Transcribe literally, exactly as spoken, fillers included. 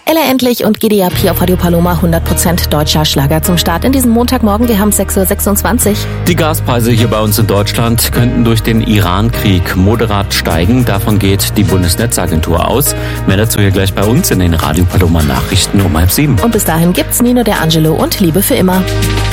Ella Endlich und Gidi Yappi auf Radio Paloma, hundert Prozent deutscher Schlager zum Start in diesem Montagmorgen. Wir haben sechs Uhr sechsundzwanzig. Die Gaspreise hier bei uns in Deutschland könnten durch den Iran-Krieg moderat steigen. Davon geht die Bundesnetzagentur aus. Mehr dazu hier gleich bei uns in den Radio Paloma Nachrichten um halb sieben. Und bis dahin gibt's Nino De Angelo und Liebe für immer.